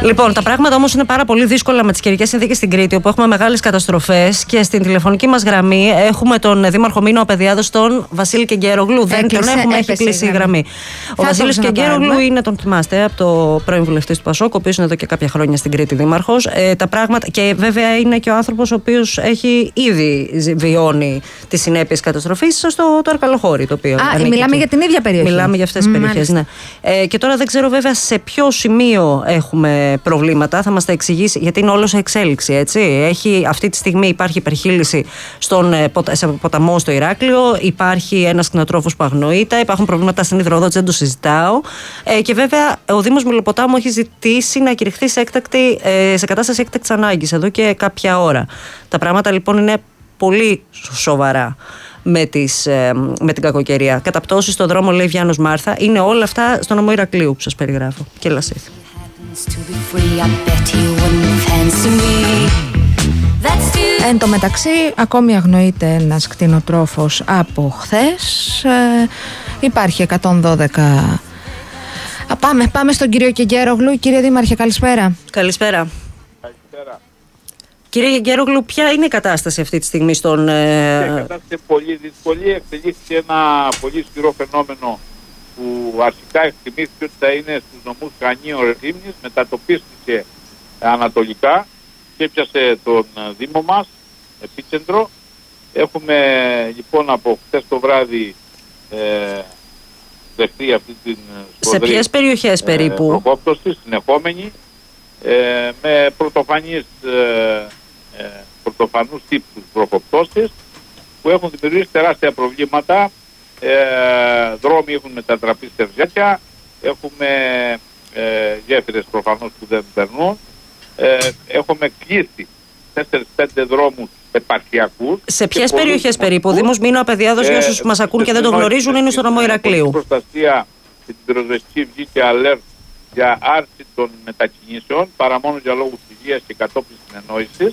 Λοιπόν, τα πράγματα όμως είναι πάρα πολύ δύσκολα με τις καιρικές συνθήκες στην Κρήτη, όπου έχουμε μεγάλες καταστροφές και στην τηλεφωνική μας γραμμή έχουμε τον Δήμαρχο Μήνο Απεδιάδος, τον Βασίλη Κεγκέρογλου. Δεν τον έχουμε, έχει κλείσει η γραμμή. Ο Βασίλης Κεγκέρογλου είναι, τον θυμάστε, από το πρώην βουλευτής του Πασόκ, ο οποίος είναι εδώ και κάποια χρόνια στην Κρήτη δήμαρχος. Τα πράγματα, και βέβαια είναι και ο άνθρωπος ο οποίος έχει ήδη βιώνει τις συνέπειες καταστροφής στο το Αρκαλοχώρι. Το οποίο μιλάμε για την ίδια περιοχή. Μιλάμε για αυτές τις περιοχές, ναι. Και τώρα δεν ξέρω βέβαια σε ποιο σημείο έχουμε προβλήματα. Θα μας τα εξηγήσει, γιατί είναι όλο σε εξέλιξη, έτσι. Αυτή τη στιγμή υπάρχει υπερχείληση σε ποταμό στο Ηράκλειο, υπάρχει ένας κτηνοτρόφος που αγνοείται, υπάρχουν προβλήματα στην υδροδότηση, δεν το συζητάω. Και βέβαια ο Δήμος Μελοποτάμου έχει ζητήσει να κηρυχθεί σε κατάσταση έκτακτης ανάγκης εδώ και κάποια ώρα. Τα πράγματα λοιπόν είναι πολύ σοβαρά με την κακοκαιρία. Καταπτώσεις στον δρόμο, λέει Βιάννος Μάρθα, είναι όλα αυτά στο νομό Ηρακλείου που σας περιγράφω. Και Λασίθ. Εν τω μεταξύ, ακόμη αγνοείται ένας κτηνοτρόφος από χθες. Υπάρχει 112. Πάμε στον κύριο Κεγκέρογλου. Κύριε Δήμαρχε, καλησπέρα. Καλησπέρα. Κύριε Κεγκέρογλου, ποια είναι η κατάσταση αυτή τη στιγμή στον... Η κατάσταση είναι πολύ δύσκολη. Εξελίχθηκε ένα πολύ ισχυρό φαινόμενο που αρχικά εκτιμήθηκε ότι θα είναι στους νομούς Χανίων Ρεθύμνης, μετατοπίστηκε ανατολικά και έπιασε τον Δήμο μας, επίκεντρο. Έχουμε λοιπόν από χθες το βράδυ δεχτεί αυτή την σφοδρή, σε ποιες περιοχές περίπου? Προκόπτωση, συνεχόμενη, με πρωτοφανούς τύπους προκοπτώσεις που έχουν δημιουργήσει τεράστια προβλήματα. Δρόμοι έχουν μετατραπεί σε βζέτια, έχουμε γέφυρες προφανώς που δεν περνούν, έχουμε κλείσει 4-5 δρόμους επαρχιακούς. Σε ποιες περιοχές περίπου? Ο Δήμος Μήνο Απεδιάδος, για όσους μας ακούν και δεν το γνωρίζουν, είναι στο νομό Ηρακλείου. Η προστασία και την πυροσβεστική βγήκε alert για άρση των μετακινήσεων, παρά μόνο για λόγους υγείας και κατόπιν συνεννόησης.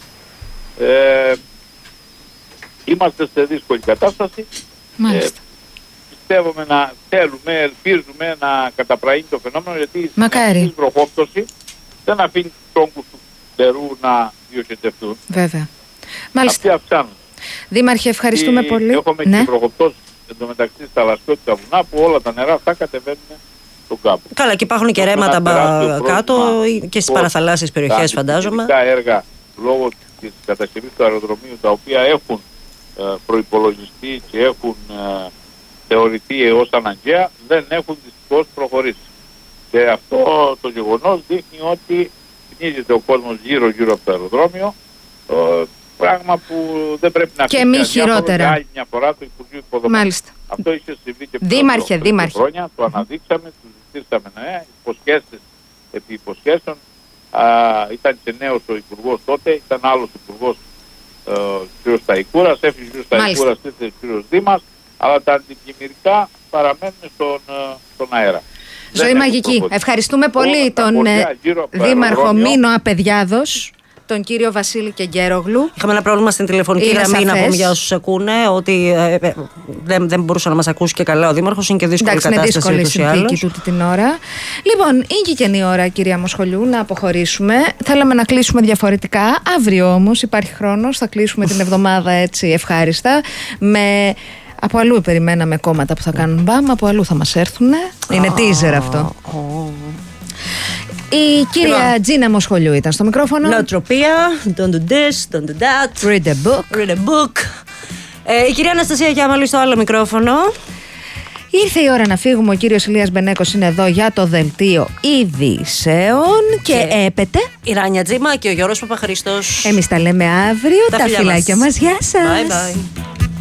Είμαστε σε δύσκολη κατάσταση. Πιστεύουμε ελπίζουμε να καταπραγεί το φαινόμενο, γιατί η βροχόπτωση δεν αφήνει τους τόγκους του νερού να διοχετευτούν. Βέβαια. Αυτοί αυξάνουν. Δήμαρχε, ευχαριστούμε πολύ. Έχουμε και βροχοπτώσεις εντωμεταξύ στα λασπιώτικα βουνά, που όλα τα νερά αυτά κατεβαίνουν στον κάμπο. Καλά, και υπάρχουν και ρέματα κάτω και στις παραθαλάσσιες περιοχές, φαντάζομαι. Τα έργα λόγω της κατασκευής του αεροδρομίου, τα οποία έχουν προϋπολογιστεί και έχουν θεωρηθεί ως αναγκαία, δεν έχουν δυστυχώς προχωρήσει. Και αυτό το γεγονός δείχνει ότι κινείται ο κόσμος γύρω-γύρω από το αεροδρόμιο, πράγμα που δεν πρέπει να και μη χειρότερα. Άλλη μια φορά το Υπουργείο Υποδομών. Μάλιστα. Αυτό είχε συμβεί και πριν χρόνια, το αναδείξαμε, του ζητήσαμε υποσχέσεις επί υποσχέσεων. Ήταν και νέος ο Υπουργός τότε, ήταν άλλος Υπουργός, ο κ. Σταϊκούρας, έφυγε ο κ. Σταϊκούρας, ήρθε ο κ. Δήμας, αλλά τα αντικειμενικά παραμένουν στον αέρα. Ζωή μαγική. Ευχαριστούμε πολύ τον Δήμαρχο Μήνο Απεδιάδος, τον κύριο Βασίλη Κεγκέρογλου. Είχαμε ένα πρόβλημα στην τηλεφωνική γραμμή, να πούμε για όσους ακούνε, ότι δεν μπορούσε να μας ακούσει και καλά ο Δήμαρχος. Είναι και δύσκολη κατάσταση. Είναι δύσκολη συνθήκη τούτη την ώρα. Λοιπόν, είναι και η ώρα, κυρία Μοσχολιού, να αποχωρήσουμε. Θέλαμε να κλείσουμε διαφορετικά. Αύριο όμως υπάρχει χρόνος. Θα κλείσουμε την εβδομάδα έτσι ευχάριστα. Από αλλού περιμέναμε κόμματα που θα κάνουν μπαμ, από αλλού θα μας έρθουν. Είναι teaser αυτό. Η κυρία Τζίνα Μοσχολιού ήταν στο μικρόφωνο. Νοοτροπία, don't do this, don't do that. Read a book. Read a book. Η κυρία Αναστασία Γιάμαλη στο άλλο μικρόφωνο. Ήρθε η ώρα να φύγουμε. Ο κύριος Ηλίας Μπενέκος είναι εδώ για το δελτίο ειδήσεων. Και έπεται η Ράνια Τζίμα και ο Γιώργος Παπαχρήστος. Εμείς τα λέμε αύριο. Τα φιλάκια μας. Γεια σας. Bye bye.